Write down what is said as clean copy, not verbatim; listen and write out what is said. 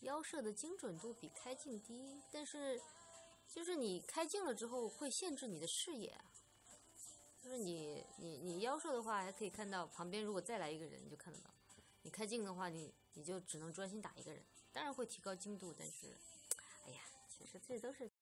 腰射的精准度比开镜低，但是就是你开镜了之后会限制你的视野啊。就是你腰射的话，还可以看到旁边如果再来一个人，你就看得到。你开镜的话，你就只能专心打一个人，当然会提高精度，但是，哎呀，其实这都是